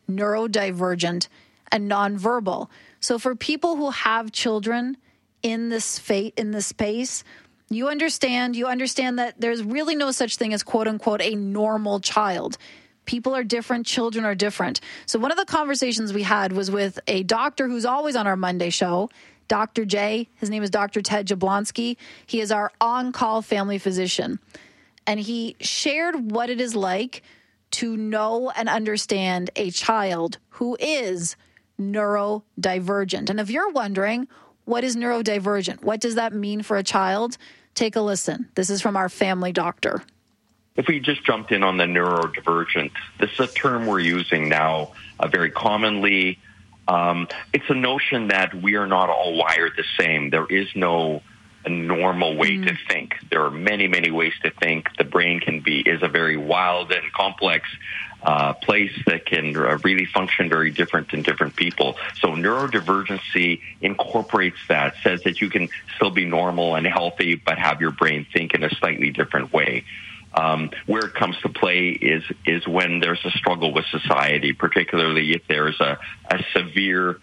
neurodivergent, and nonverbal. So for people who have children in this space, you understand that there's really no such thing as, quote unquote, a normal child. People are different. Children are different. So one of the conversations we had was with a doctor who's always on our Monday show, Dr. J. His name is Dr. Ted Jablonski. He is our on-call family physician. And he shared what it is like to know and understand a child who is neurodivergent. And if you're wondering, what is neurodivergent? What does that mean for a child? Take a listen. This is from our family doctor. If we just jumped in on the neurodivergent, this is a term we're using now very commonly. It's a notion that we are not all wired the same. There is no normal way to think. There are many, many ways to think. The brain is a very wild and complex place that can really function very different in different people. So neurodivergency incorporates that, says that you can still be normal and healthy, but have your brain think in a slightly different way. Where it comes to play is when there's a struggle with society, particularly if there's a severe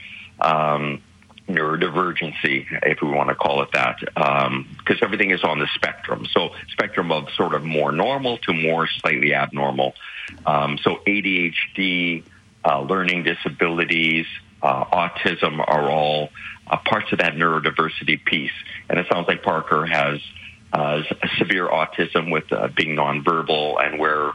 neurodivergency, if we want to call it that, because everything is on the spectrum. So spectrum of sort of more normal to more slightly abnormal. So ADHD, learning disabilities, autism are all parts of that neurodiversity piece. And it sounds like Parker has severe autism with being nonverbal, and where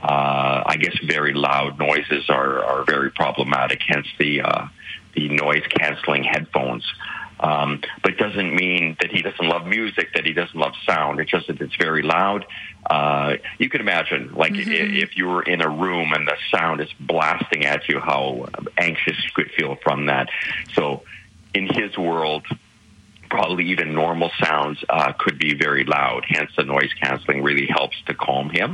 I guess very loud noises are very problematic, hence the noise-canceling headphones. But it doesn't mean that he doesn't love music, that he doesn't love sound. It's just that it's very loud. You can imagine, like, if you were in a room and the sound is blasting at you, how anxious you could feel from that. So in his world, probably even normal sounds could be very loud. Hence, the noise canceling really helps to calm him.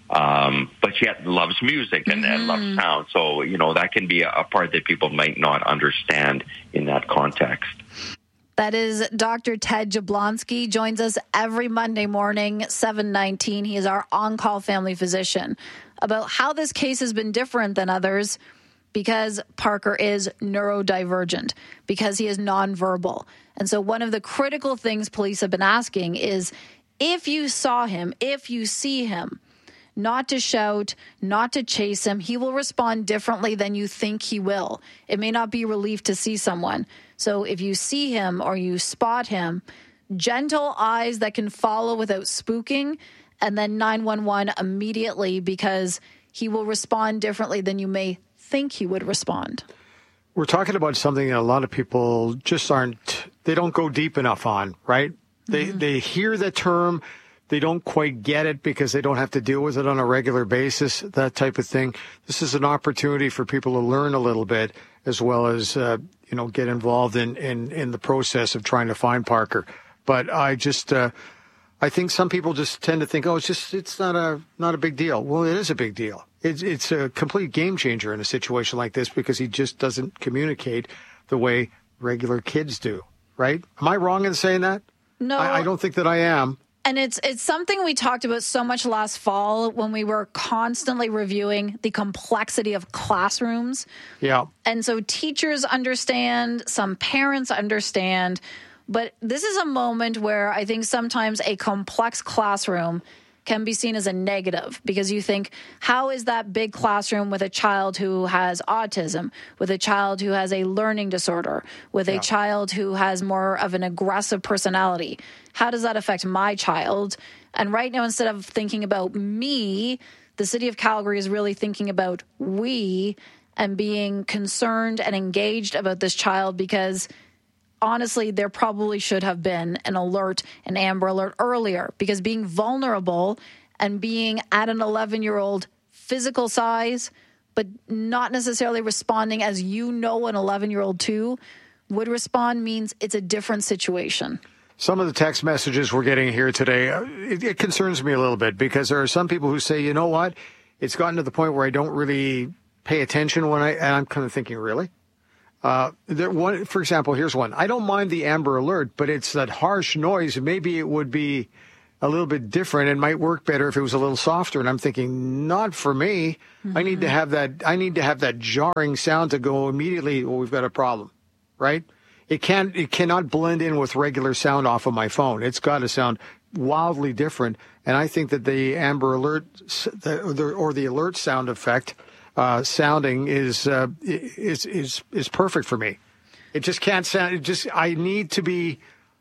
But yet loves music and loves sound. So, that can be a part that people might not understand in that context. That is Dr. Ted Jablonski. Joins us every Monday morning, 7:19. He is our on-call family physician. About how this case has been different than others, because Parker is neurodivergent, because he is nonverbal. And so one of the critical things police have been asking is, if you saw him, if you see him, not to shout, not to chase him, he will respond differently than you think he will. It may not be relief to see someone. So if you see him or you spot him, gentle eyes that can follow without spooking, and then 911 immediately, because he will respond differently than you may think he would respond. We're talking about something that a lot of people just they don't go deep enough on, right? They hear the term, they don't quite get it because they don't have to deal with it on a regular basis, that type of thing. This is an opportunity for people to learn a little bit, as well as, get involved in the process of trying to find Parker. But I think some people just tend to think, it's not a big deal. Well, it is a big deal. It's a complete game changer in a situation like this, because he just doesn't communicate the way regular kids do, right? Am I wrong in saying that? No. I don't think that I am. And it's something we talked about so much last fall when we were constantly reviewing the complexity of classrooms. Yeah. And so teachers understand, some parents understand, but this is a moment where I think sometimes a complex classroom can be seen as a negative, because you think, how is that big classroom with a child who has autism, with a child who has a learning disorder, with a child who has more of an aggressive personality? How does that affect my child? And right now, instead of thinking about me, the city of Calgary is really thinking about we, and being concerned and engaged about this child, because honestly, there probably should have been an Amber Alert earlier, because being vulnerable and being at an 11-year-old physical size, but not necessarily responding as an 11-year-old too would respond, means it's a different situation. Some of the text messages we're getting here today, it concerns me a little bit, because there are some people who say, you know what, it's gotten to the point where I don't really pay attention and I'm kind of thinking, really? For example, here's one. I don't mind the Amber Alert, but it's that harsh noise. Maybe it would be a little bit different and might work better if it was a little softer. And I'm thinking, not for me. I need to have that jarring sound to go immediately, well, we've got a problem, right? It cannot blend in with regular sound off of my phone. It's got to sound wildly different. And I think that the Amber Alert or the alert sound effect sounding is perfect for me. It just can't sound. I need to be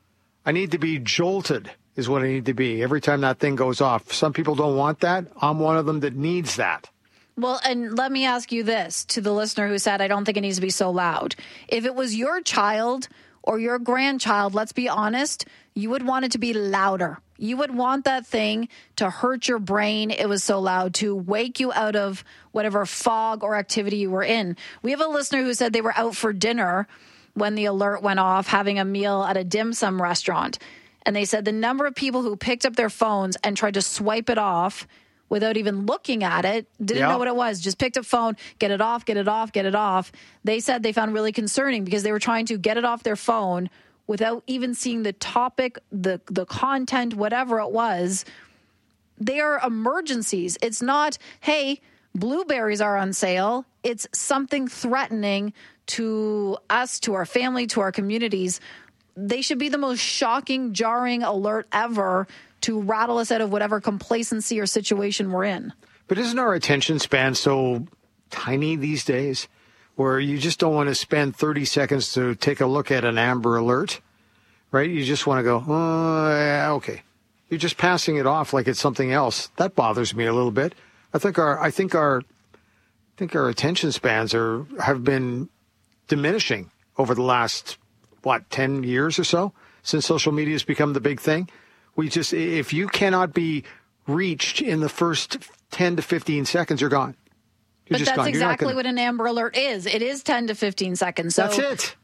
jolted is what I need to be every time that thing goes off. Some people don't want that. I'm one of them that needs that. Well, and let me ask you this to the listener who said, I don't think it needs to be so loud. If it was your child or your grandchild, let's be honest, you would want it to be louder. You would want that thing to hurt your brain. It was so loud, to wake you out of whatever fog or activity you were in. We have a listener who said they were out for dinner when the alert went off, having a meal at a dim sum restaurant. And they said the number of people who picked up their phones and tried to swipe it off without even looking at it, didn't know what it was, just picked up phone, get it off, get it off, get it off. They said they found really concerning because they were trying to get it off their phone without even seeing the topic, the content, whatever it was. They are emergencies. It's not, hey, blueberries are on sale. It's something threatening to us, to our family, to our communities. They should be the most shocking, jarring alert ever to rattle us out of whatever complacency or situation we're in. But isn't our attention span so tiny these days where you just don't want to spend 30 seconds to take a look at an Amber Alert, right? You just want to go, oh, yeah, okay. You're just passing it off like it's something else. That bothers me a little bit. I think our attention spans have been diminishing over the last 10 years or so since social media has become the big thing. If you cannot be reached in the first 10 to 15 seconds, you're gone. But that's exactly what an Amber Alert is. It is 10 to 15 seconds. So that's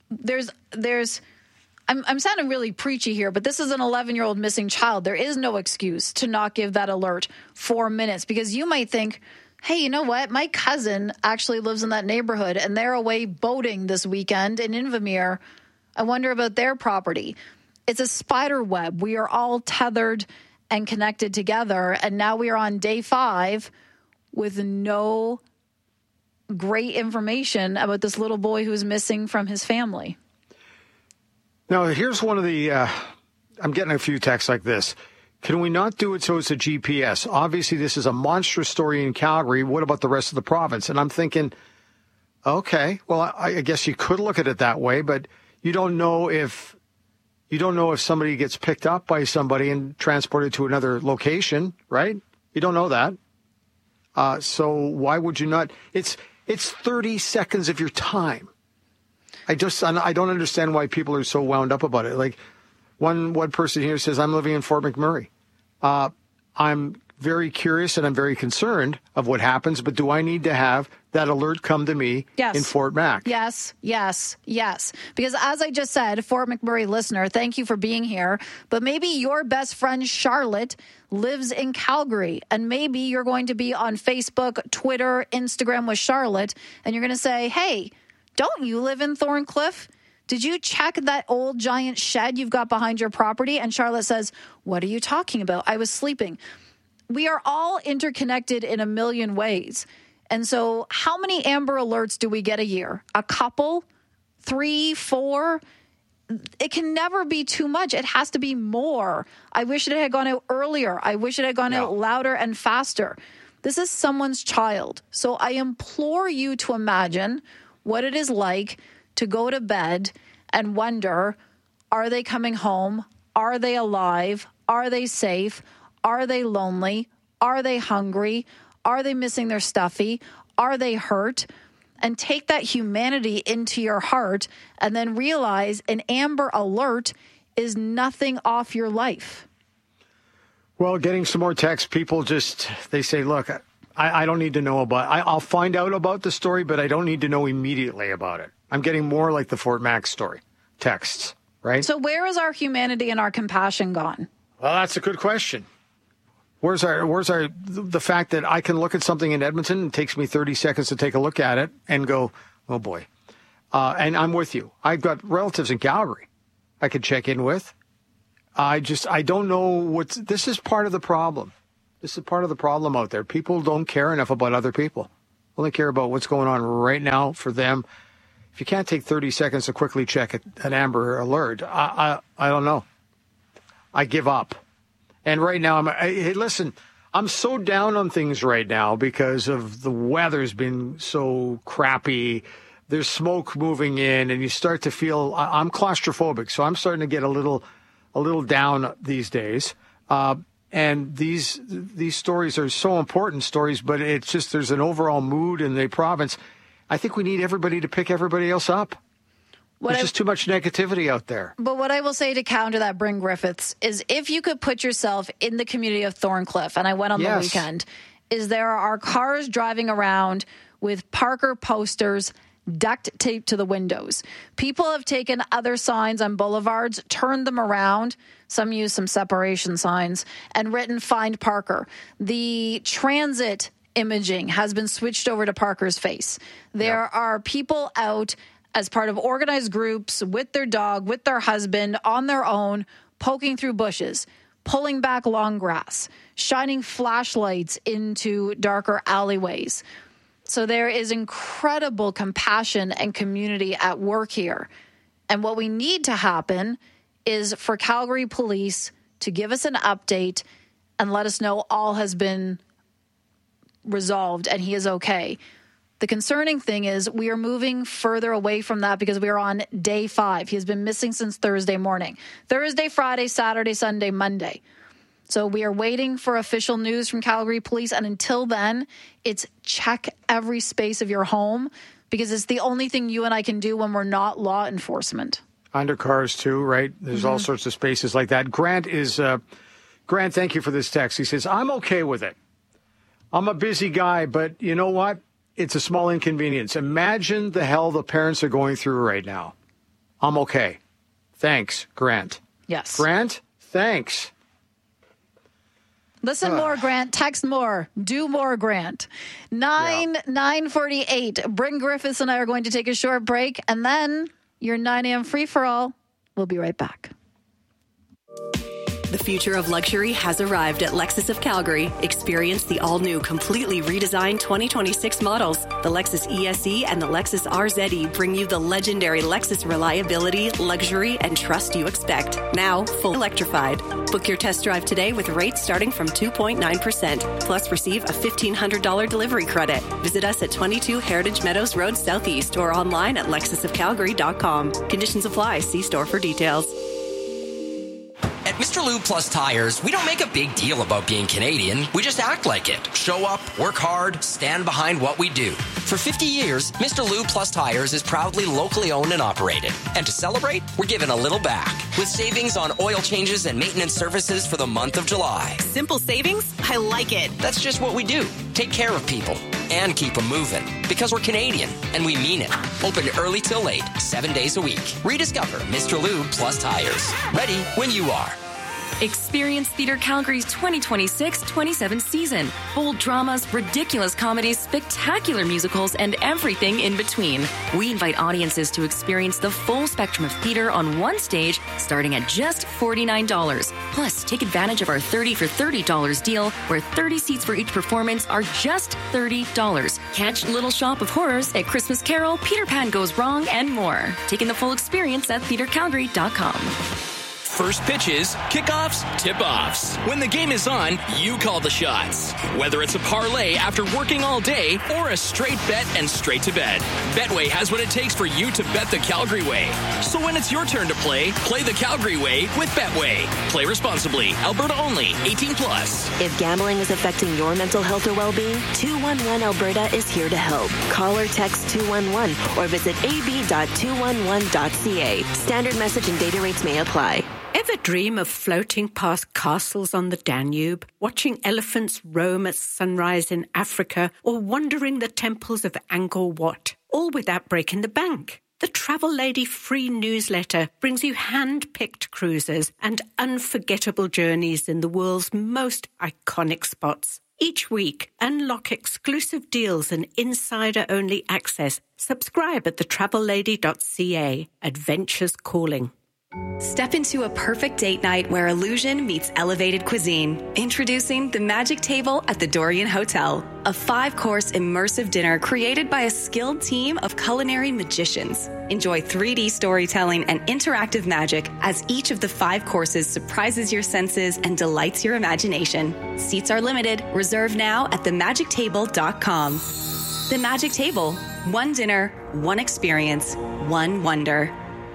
it. I'm sounding really preachy here, but this is an 11-year-old missing child. There is no excuse to not give that alert 4 minutes, because you might think, hey, you know what? My cousin actually lives in that neighborhood and they're away boating this weekend in Invermere. I wonder about their property. It's a spider web. We are all tethered and connected together. And now we are on day 5 with no great information about this little boy who's missing from his family. Now, here's one of the, I'm getting a few texts like this. Can we not do it so it's a GPS? Obviously, this is a monstrous story in Calgary. What about the rest of the province? And I'm thinking, okay, well, I guess you could look at it that way, but you don't know if somebody gets picked up by somebody and transported to another location, right? You don't know that. So why would you not? It's 30 seconds of your time. I don't understand why people are so wound up about it. Like one person here says, I'm living in Fort McMurray. I'm very curious and I'm very concerned of what happens, but do I need to have that alert come to me in Fort Mac? Yes. Because as I just said, Fort McMurray listener, thank you for being here. But maybe your best friend Charlotte lives in Calgary, and maybe you're going to be on Facebook, Twitter, Instagram with Charlotte, and you're going to say, hey, don't you live in Thorncliffe? Did you check that old giant shed you've got behind your property? And Charlotte says, what are you talking about? I was sleeping. We are all interconnected in a million ways. And so how many Amber Alerts do we get a year? A couple? 3, 4? It can never be too much. It has to be more. I wish it had gone out earlier. I wish it had gone out louder and faster. This is someone's child. So I implore you to imagine what it is like to go to bed and wonder, are they coming home? Are they alive? Are they safe? Are they lonely? Are they hungry? Are they missing their stuffy? Are they hurt? And take that humanity into your heart and then realize an Amber Alert is nothing off your life. Well, getting some more texts, people they say, look, I don't need to know I'll find out about the story, but I don't need to know immediately about it. I'm getting more like the Fort Mac story texts, right? So where is our humanity and our compassion gone? Well, that's a good question. Where's the fact that I can look at something in Edmonton and it takes me 30 seconds to take a look at it and go, oh boy. And I'm with you. I've got relatives in Calgary I could check in with. I don't know this is part of the problem. This is part of the problem out there. People don't care enough about other people. Only care about what's going on right now for them. If you can't take 30 seconds to quickly check an Amber Alert, I don't know. I give up. And right now, hey, listen, I'm so down on things right now because of the weather's been so crappy. There's smoke moving in, and you start to feel. I'm claustrophobic, so I'm starting to get a little down these days. And these stories are so important stories, but it's just there's an overall mood in the province. I think we need everybody to pick everybody else up. There's just too much negativity out there. But what I will say to counter that, Bryn Griffiths, is if you could put yourself in the community of Thorncliffe, and I went on the weekend, is there are cars driving around with Parker posters duct taped to the windows. People have taken other signs on boulevards, turned them around. Some use some separation signs and written "Find Parker." The transit imaging has been switched over to Parker's face. There are people out as part of organized groups with their dog, with their husband, on their own, poking through bushes, pulling back long grass, shining flashlights into darker alleyways. So there is incredible compassion and community at work here. And what we need to happen is for Calgary Police to give us an update and let us know all has been resolved and he is okay. The concerning thing is we are moving further away from that because we are on day 5. He has been missing since Thursday morning. Thursday, Friday, Saturday, Sunday, Monday. So we are waiting for official news from Calgary Police. And until then, it's check every space of your home because it's the only thing you and I can do when we're not law enforcement. Under cars too, right? There's all sorts of spaces like that. Grant, thank you for this text. He says, I'm okay with it. I'm a busy guy, but you know what? It's a small inconvenience. Imagine the hell the parents are going through right now. I'm okay. Thanks, Grant. Yes. Grant, thanks. Listen more, Grant. Text more. Do more, Grant. 9:48. Bryn Griffiths and I are going to take a short break, and then your 9 a.m. free-for-all. We'll be right back. The future of luxury has arrived at Lexus of Calgary. Experience the all-new, completely redesigned 2026 models. The Lexus ESE and the Lexus RZE bring you the legendary Lexus reliability, luxury, and trust you expect. Now, full electrified. Book your test drive today with rates starting from 2.9%. Plus, receive a $1,500 delivery credit. Visit us at 22 Heritage Meadows Road Southeast or online at lexusofcalgary.com. Conditions apply. See store for details. At Mr. Lube Plus Tires, we don't make a big deal about being Canadian. We just act like it. Show up, work hard, stand behind what we do. For 50 years, Mr. Lube Plus Tires is proudly locally owned and operated. And to celebrate, we're giving a little back with savings on oil changes and maintenance services for the month of July. Simple savings? I like it. That's just what we do. Take care of people and keep them moving. Because we're Canadian, and we mean it. Open early till late, 7 days a week. Rediscover Mr. Lube Plus Tires. Ready when you are. Experience Theatre Calgary's 2026-27 season. Bold dramas, ridiculous comedies, spectacular musicals, and everything in between. We invite audiences to experience the full spectrum of theatre on one stage, starting at just $49. Plus, take advantage of our $30 for $30 deal, where 30 seats for each performance are just $30. Catch Little Shop of Horrors, A Christmas Carol, Peter Pan Goes Wrong, and more. Taking the full experience at theatrecalgary.com. First pitches, kickoffs, tip-offs. When the game is on, you call the shots. Whether it's a parlay after working all day or a straight bet and straight to bed, Betway has what it takes for you to bet the Calgary way. So when it's your turn to play the Calgary way with Betway. Play responsibly. Alberta only. 18 plus. If gambling is affecting your mental health or well-being, 211 Alberta is here to help. Call or text 211 or visit ab.211.ca. Standard message and data rates may apply. Ever dream of floating past castles on the Danube, watching elephants roam at sunrise in Africa, or wandering the temples of Angkor Wat, all without breaking the bank? The Travel Lady free newsletter brings you hand-picked cruises and unforgettable journeys in the world's most iconic spots. Each week, unlock exclusive deals and insider-only access. Subscribe at thetravellady.ca. Adventures calling. Step into a perfect date night where illusion meets elevated cuisine. Introducing the Magic Table at the Dorian Hotel, a 5-course immersive dinner created by a skilled team of culinary magicians. Enjoy 3D storytelling and interactive magic as each of the 5 courses surprises your senses and delights your imagination. Seats are limited. Reserve now at themagictable.com. The Magic Table. One dinner, one experience, one wonder.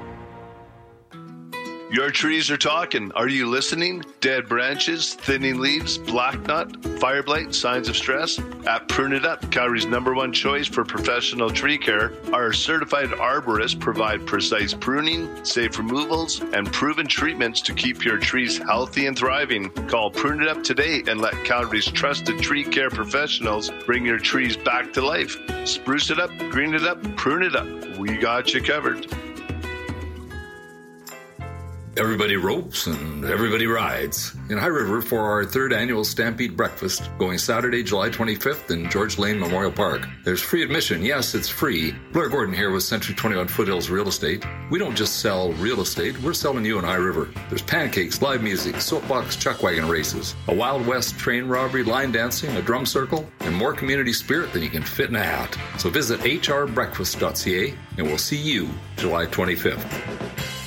Your trees are talking. Are you listening? Dead branches, thinning leaves, black knot, fire blight, signs of stress? At Prune It Up, Calgary's #1 choice for professional tree care, our certified arborists provide precise pruning, safe removals, and proven treatments to keep your trees healthy and thriving. Call Prune It Up today and let Calgary's trusted tree care professionals bring your trees back to life. Spruce it up, green it up, prune it up. We got you covered. Everybody ropes and everybody rides. In High River for our 3rd annual Stampede Breakfast, going Saturday, July 25th in George Lane Memorial Park. There's free admission. Yes, it's free. Blair Gordon here with Century 21 Foothills Real Estate. We don't just sell real estate, we're selling you in High River. There's pancakes, live music, soapbox chuck wagon races, a Wild West train robbery, line dancing, a drum circle, and more community spirit than you can fit in a hat. So visit hrbreakfast.ca and we'll see you July 25th.